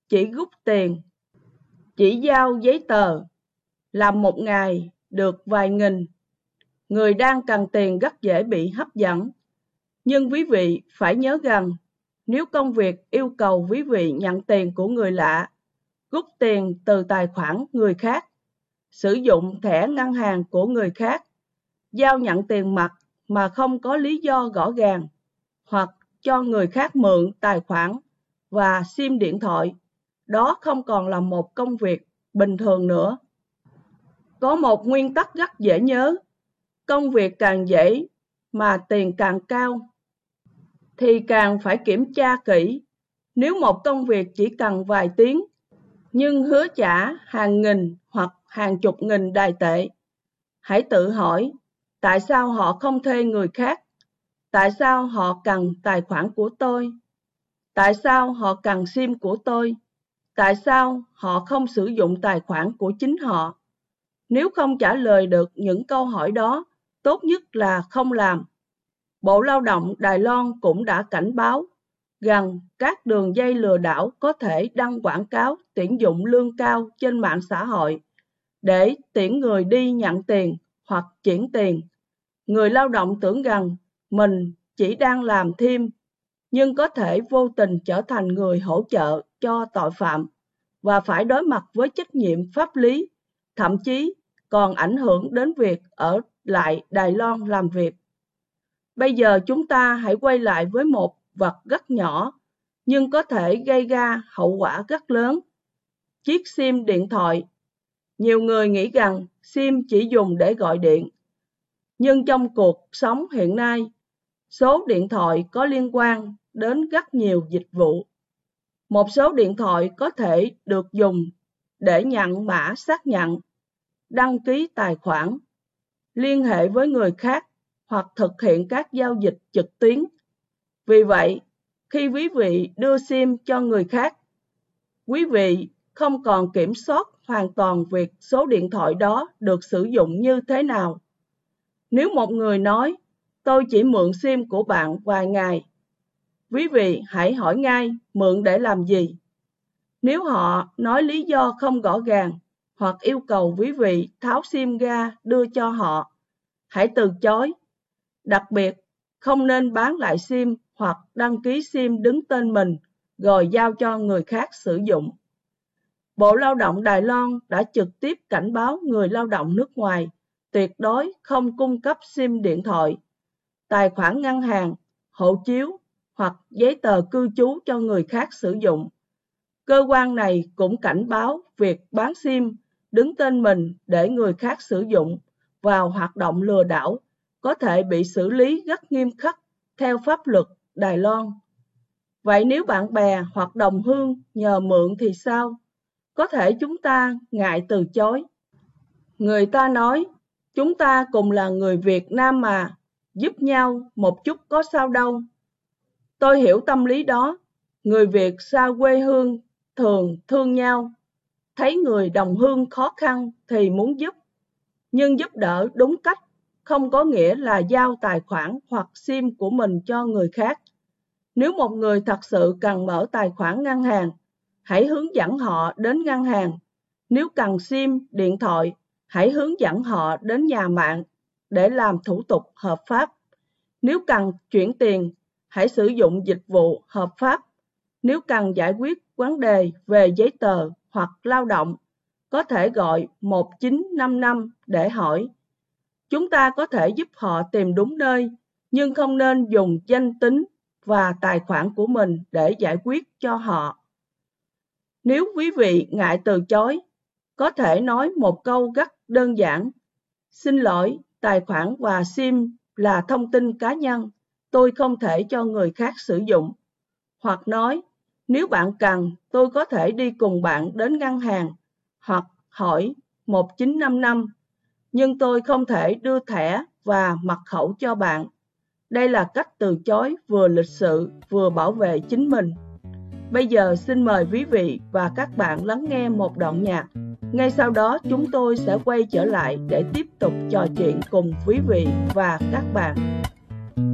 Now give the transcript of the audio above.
chỉ rút tiền, chỉ giao giấy tờ, làm một ngày được vài nghìn. Người đang cần tiền rất dễ bị hấp dẫn. Nhưng quý vị phải nhớ rằng, nếu công việc yêu cầu quý vị nhận tiền của người lạ, rút tiền từ tài khoản người khác, sử dụng thẻ ngân hàng của người khác, giao nhận tiền mặt mà không có lý do rõ ràng, hoặc cho người khác mượn tài khoản và SIM điện thoại, đó không còn là một công việc bình thường nữa. Có một nguyên tắc rất dễ nhớ: công việc càng dễ mà tiền càng cao, thì càng phải kiểm tra kỹ. Nếu một công việc chỉ cần vài tiếng, nhưng hứa trả hàng nghìn hoặc hàng chục nghìn đài tệ, hãy tự hỏi, tại sao họ không thuê người khác? Tại sao họ cần tài khoản của tôi? Tại sao họ cần SIM của tôi? Tại sao họ không sử dụng tài khoản của chính họ? Nếu không trả lời được những câu hỏi đó, tốt nhất là không làm. Bộ Lao động Đài Loan cũng đã cảnh báo rằng các đường dây lừa đảo có thể đăng quảng cáo tuyển dụng lương cao trên mạng xã hội để tuyển người đi nhận tiền hoặc chuyển tiền. Người lao động tưởng rằng mình chỉ đang làm thêm, nhưng có thể vô tình trở thành người hỗ trợ cho tội phạm và phải đối mặt với trách nhiệm pháp lý, thậm chí còn ảnh hưởng đến việc ở lại Đài Loan làm việc. Bây giờ chúng ta hãy quay lại với một vật rất nhỏ, nhưng có thể gây ra hậu quả rất lớn: chiếc SIM điện thoại. Nhiều người nghĩ rằng SIM chỉ dùng để gọi điện, nhưng trong cuộc sống hiện nay, số điện thoại có liên quan đến rất nhiều dịch vụ. Một số điện thoại có thể được dùng để nhận mã xác nhận, đăng ký tài khoản, liên hệ với người khác hoặc thực hiện các giao dịch trực tuyến. Vì vậy, khi quý vị đưa SIM cho người khác, quý vị không còn kiểm soát hoàn toàn việc số điện thoại đó được sử dụng như thế nào. Nếu một người nói, tôi chỉ mượn SIM của bạn vài ngày, quý vị hãy hỏi ngay mượn để làm gì. Nếu họ nói lý do không rõ ràng hoặc yêu cầu quý vị tháo SIM ra đưa cho họ, hãy từ chối. Đặc biệt, không nên bán lại SIM hoặc đăng ký SIM đứng tên mình rồi giao cho người khác sử dụng. Bộ Lao động Đài Loan đã trực tiếp cảnh báo người lao động nước ngoài tuyệt đối không cung cấp SIM điện thoại, tài khoản ngân hàng, hộ chiếu hoặc giấy tờ cư trú cho người khác sử dụng. Cơ quan này cũng cảnh báo việc bán SIM đứng tên mình để người khác sử dụng vào hoạt động lừa đảo có thể bị xử lý rất nghiêm khắc theo pháp luật Đài Loan. Vậy nếu bạn bè hoặc đồng hương nhờ mượn thì sao? Có thể chúng ta ngại từ chối. Người ta nói, chúng ta cùng là người Việt Nam mà, giúp nhau một chút có sao đâu. Tôi hiểu tâm lý đó. Người Việt xa quê hương thường thương nhau, thấy người đồng hương khó khăn thì muốn giúp. Nhưng giúp đỡ đúng cách không có nghĩa là giao tài khoản hoặc SIM của mình cho người khác. Nếu một người thật sự cần mở tài khoản ngân hàng, hãy hướng dẫn họ đến ngân hàng. Nếu cần SIM điện thoại, hãy hướng dẫn họ đến nhà mạng để làm thủ tục hợp pháp. Nếu cần chuyển tiền, hãy sử dụng dịch vụ hợp pháp. Nếu cần giải quyết vấn đề về giấy tờ hoặc lao động, có thể gọi 1955 để hỏi. Chúng ta có thể giúp họ tìm đúng nơi, nhưng không nên dùng danh tính và tài khoản của mình để giải quyết cho họ. Nếu quý vị ngại từ chối, có thể nói một câu rất đơn giản: xin lỗi, tài khoản và SIM là thông tin cá nhân, tôi không thể cho người khác sử dụng. Hoặc nói, nếu bạn cần, tôi có thể đi cùng bạn đến ngân hàng, hoặc hỏi 1955, nhưng tôi không thể đưa thẻ và mật khẩu cho bạn. Đây là cách từ chối vừa lịch sự vừa bảo vệ chính mình. Bây giờ xin mời quý vị và các bạn lắng nghe một đoạn nhạc. Ngay sau đó chúng tôi sẽ quay trở lại để tiếp tục trò chuyện cùng quý vị và các bạn.